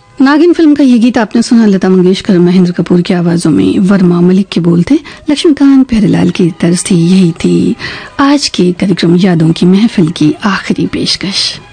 नागिन फिल्म का ये गीत आपने सुना लता मंगेशकर महेंद्र कपूर की आवाजों में, वर्मा मलिक के बोल थे, लक्ष्मीकांत प्यारेलाल की तर्ज थी। यही थी आज के कार्यक्रम यादों की महफिल की आखिरी पेशकश।